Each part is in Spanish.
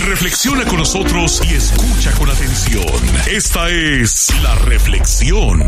Reflexiona con nosotros y escucha con atención. Esta es La Reflexión.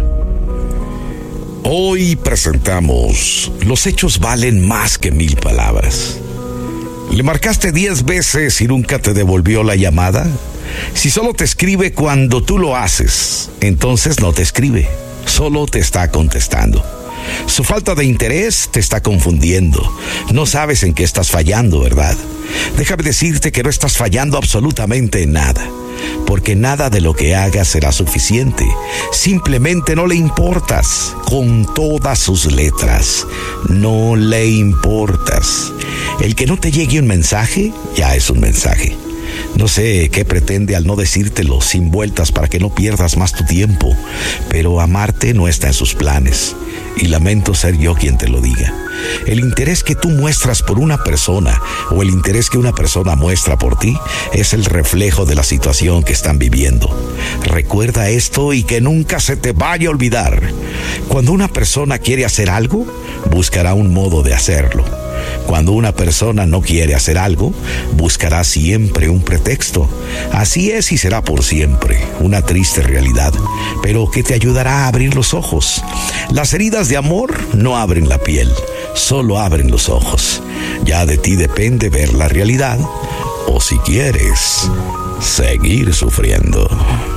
Hoy presentamos: los hechos valen más que 1000 palabras. ¿Le marcaste 10 veces y nunca te devolvió la llamada? Si solo te escribe cuando tú lo haces, entonces no te escribe, solo te está contestando. Su falta de interés te está confundiendo. No sabes en qué estás fallando, ¿verdad? Déjame decirte que no estás fallando absolutamente en nada, porque nada de lo que hagas será suficiente. Simplemente no le importas, con todas sus letras. No le importas. El que no te llegue un mensaje, ya es un mensaje. No sé qué pretende al no decírtelo sin vueltas para que no pierdas más tu tiempo, pero amarte no está en sus planes. Y lamento ser yo quien te lo diga. El interés que tú muestras por una persona o el interés que una persona muestra por ti es el reflejo de la situación que están viviendo. Recuerda esto y que nunca se te vaya a olvidar. Cuando una persona quiere hacer algo, buscará un modo de hacerlo. Cuando una persona no quiere hacer algo, buscará siempre un pretexto. Así es y será por siempre, una triste realidad, pero que te ayudará a abrir los ojos. Las heridas de amor no abren la piel, solo abren los ojos. Ya de ti depende ver la realidad, o si quieres, seguir sufriendo.